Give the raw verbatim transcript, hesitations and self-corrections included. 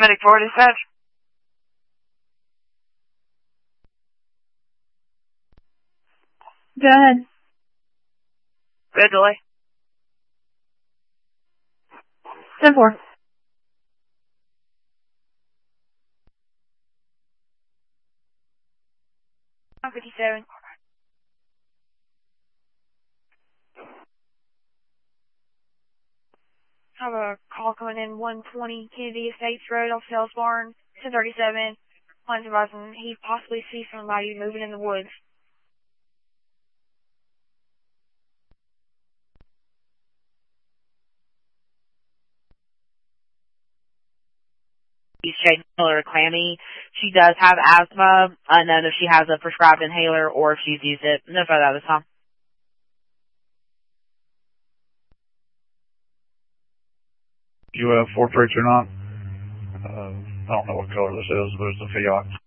Medic four dispatch. Go ahead. Good delay. ten four. one fifty-seven. I have a call coming in one twenty Kennedy Estates Road off Sales Barn, ten thirty-seven. Client's advising he possibly sees somebody moving in the woods. Shane Miller Clammy. She does have asthma. Unknown if she has a prescribed inhaler or if she's used it. No further this time. You have four preacher not? Uh, I don't know what color this is, but it's a Fiat.